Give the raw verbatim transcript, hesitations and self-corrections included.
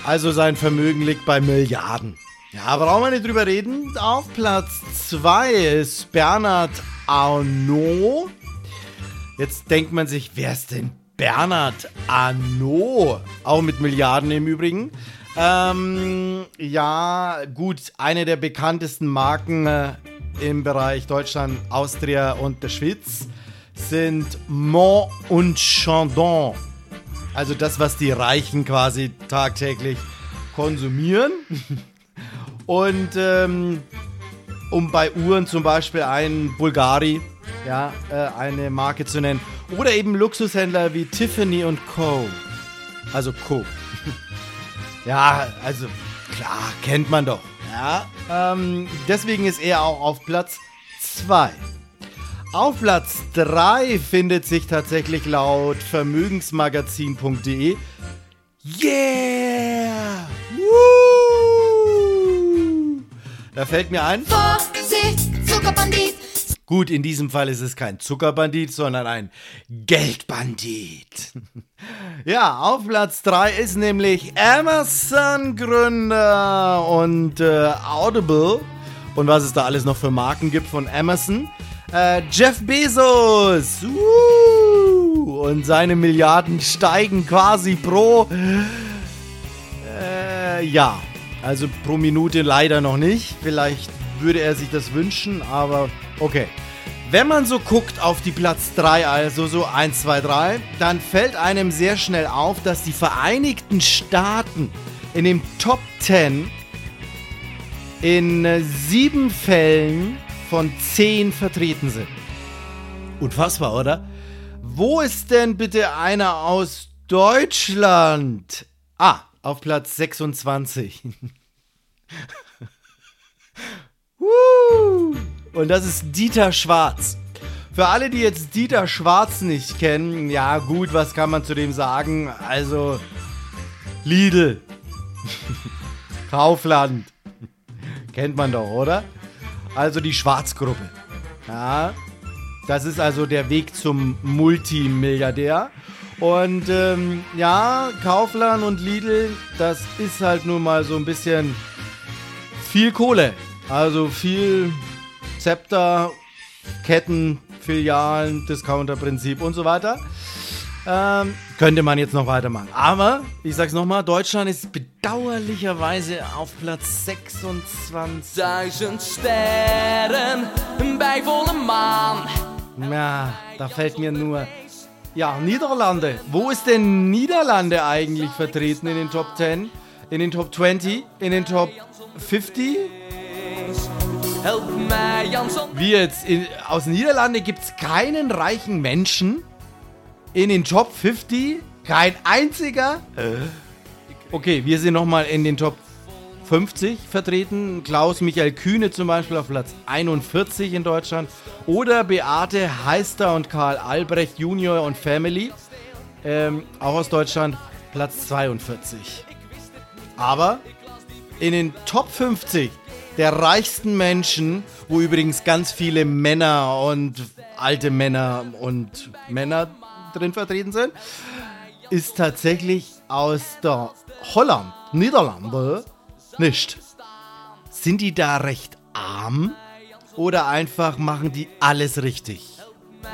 Also sein Vermögen liegt bei Milliarden. Ja, brauchen wir nicht drüber reden. Auf Platz zwei ist Bernard Arnault. Jetzt denkt man sich, wer ist denn Bernard Arnault? Auch mit Milliarden im Übrigen. Ähm, ja, gut, eine der bekanntesten Marken äh, im Bereich Deutschland, Austria und der Schweiz sind Mont und Chandon. Also das, was die Reichen quasi tagtäglich konsumieren. Und ähm, um bei Uhren zum Beispiel einen Bulgari, ja, äh, eine Marke zu nennen. Oder eben Luxushändler wie Tiffany und Co. Also Co. Ja, also klar, kennt man doch. Ja, ähm, deswegen ist er auch auf Platz zwei. Auf Platz drei findet sich tatsächlich laut vermögensmagazin punkt de Yeah! Woo! Da fällt mir ein. Vorsicht, Zuckerbandit! Gut, in diesem Fall ist es kein Zuckerbandit, sondern ein Geldbandit. Ja, auf Platz drei ist nämlich Amazon-Gründer und äh, Audible. Und was es da alles noch für Marken gibt von Amazon. Äh, Jeff Bezos. Uh, und seine Milliarden steigen quasi pro... Äh, ja, also pro Minute leider noch nicht. Vielleicht würde er sich das wünschen, aber okay. Wenn man so guckt auf die Platz drei, also so eins, zwei, drei, dann fällt einem sehr schnell auf, dass die Vereinigten Staaten in dem Top zehn in sieben Fällen von zehn vertreten sind. Unfassbar, oder? Wo ist denn bitte einer aus Deutschland? Ah, auf Platz sechsundzwanzig. Woo! Und das ist Dieter Schwarz. Für alle, die jetzt Dieter Schwarz nicht kennen, ja gut, was kann man zu dem sagen? Also, Lidl, Kaufland, kennt man doch, oder? Also die Schwarz-Gruppe. Ja, das ist also der Weg zum Multimilliardär. Und ähm, ja, Kaufland und Lidl, das ist halt nun mal so ein bisschen viel Kohle. Also viel Zepter, Ketten, Filialen, Discounter-Prinzip und so weiter. Ähm, könnte man jetzt noch weitermachen. Aber, ich sag's nochmal, Deutschland ist bedauerlicherweise auf Platz sechsundzwanzig. Duizend Sterren bei vollem Maan. Ja, da fällt mir nur... Ja, Niederlande. Wo ist denn Niederlande eigentlich vertreten in den Top zehn? In den Top zwanzig? In den Top fünfzig? Wie jetzt? In, aus Niederlande gibt es keinen reichen Menschen in den Top fünfzig? Kein einziger? Okay, wir sind nochmal in den Top fünfzig vertreten. Klaus-Michael Kühne zum Beispiel auf Platz einundvierzig in Deutschland. Oder Beate Heister und Karl Albrecht Junior und Family. Ähm, auch aus Deutschland, Platz zweiundvierzig. Aber in den Top fünfzig der reichsten Menschen, wo übrigens ganz viele Männer und alte Männer und Männer drin vertreten sind, ist tatsächlich aus der Holland, Niederlande, nicht. Sind die da recht arm oder einfach machen die alles richtig?